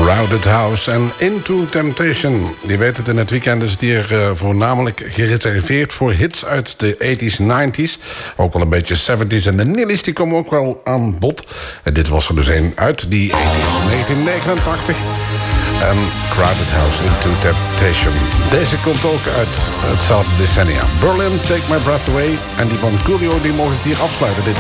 Crowded House en Into Temptation. Je weet het, in het weekend is het hier voornamelijk gereserveerd voor hits uit de 80s, 90s. Ook wel een beetje 70s en de nillies, die komen ook wel aan bod. En dit was er dus een uit die 80s, 1989. En Crowded House, Into Temptation. Deze komt ook uit hetzelfde decennia. Berlin, Take My Breath Away. En die van Coolio, die mogen ik hier afsluiten.